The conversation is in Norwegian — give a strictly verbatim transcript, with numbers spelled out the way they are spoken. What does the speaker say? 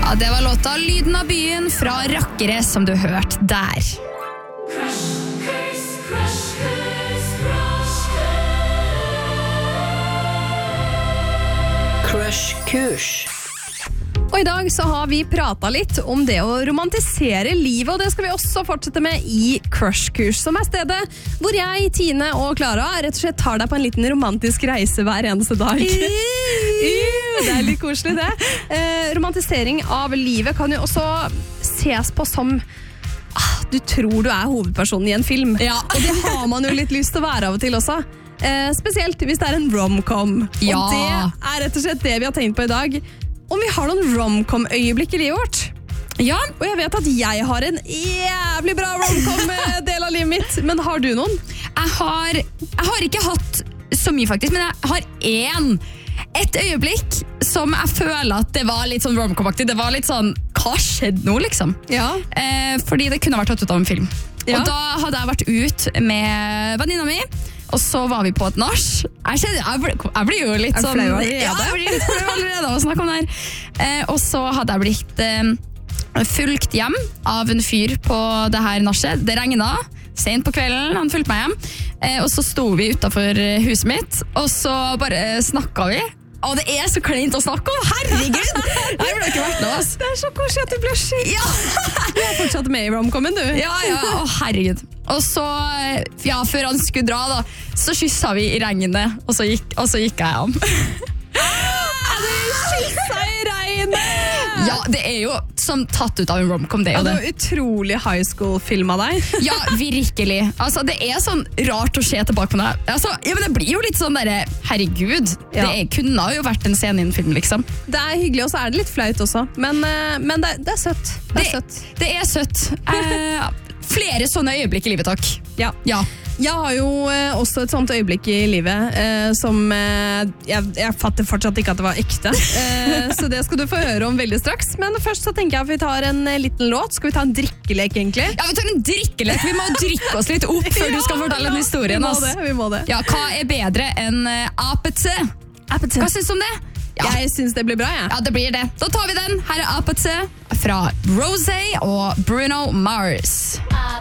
Ja, det var låta Lyden av byen fra Rakkere som du hørte der. Crush, curse, crush, curse, crush, Crush-kurs. Og i dag så har vi pratet litt om det å romantisere livet, og det skal vi også fortsette med i Crush-kurs, som er stedet hvor jeg, Tine og Clara rett og slett tar deg på en liten romantisk reise hver eneste dag. Det er litt koselig det. Eh, romantisering av livet kan jo også ses på som ah, du tror du er hovedpersonen i en film. Ja. Og det har man jo litt lyst til å være av og til også. Eh, spesielt hvis det er en rom-com. Ja. Og det er rett og slett det vi har tenkt på i dag. Om vi har noen rom-com-øyeblikk i livet vårt. Ja, Og jeg vet at jeg har en jævlig bra rom-com-del av livet mitt. Men har du noen? jeg har, jeg har ikke hatt så mye faktisk, men jeg har én. Et øyeblikk som jeg føler at det var litt sånn rom-com-aktig. Det var litt sånn, hva skjedde nå liksom? Ja. Eh, fordi det kunne vært tatt ut av en film. Ja. Og da hadde jeg vært ut med venninna mi, og så var vi på et nach. Jeg, kjenner, jeg, blir, jeg blir jo litt Er du sånn... flau allerede? Ja, jeg blir litt flau allerede av å snakke om det her. Eh, og så hadde jeg blitt eh, fulgt hjem av en fyr på det her nachet. Det regnet, sent på kvelden, han fulgte meg hjem. Eh, og så sto vi utenfor huset mitt, og så bare snakket vi. Og det er så kleint å snakke om, herregud! Det burde ikke vært noe, ass. Det er så koselig at du blusher. Ja! Du har fortsatt med i rom-comen, du. Ja, ja, å herregud. Og så, ja, før han skulle dra da, så kysset vi i regnet, og så gikk, og så gikk jeg om. Kyssa i regnet! Ja, det er jo som tatt ut av en rom-com, det er Ja, jo det det. var utrolig high school-film av deg. Ja, virkelig. Altså, det er sånn rart å se tilbake på det. Altså, ja, men det blir jo litt sånn der, herregud, Ja. det kunne jo vært en scene i en film, liksom. Det er hyggelig, og så er det litt flaut også. Men, eh, men det, det er søtt. Det er Det, søtt. det er søtt. Eh, flere sånne øyeblikk i livet, takk. Ja. Ja. Jeg har jo eh, også et sånt øyeblikk i livet eh, som eh, jeg, jeg fatter fortsatt ikke at det var ekte. Eh, så det skal du få høre om veldig straks. Men først så tenker jeg at vi tar en eh, liten låt. Skal vi ta en drikkelek, egentlig? Ja, vi tar en drikkelek. Vi må drikke oss litt opp før du skal fortelle en historie. Vi må ass. det, vi må det. Ja, hva er bedre enn uh, apete? Hva synes du om det? Ja. Jeg synes det blir bra, jeg. Ja, det blir det. Da tar vi den. Her er apete fra Rosé og Bruno Mars.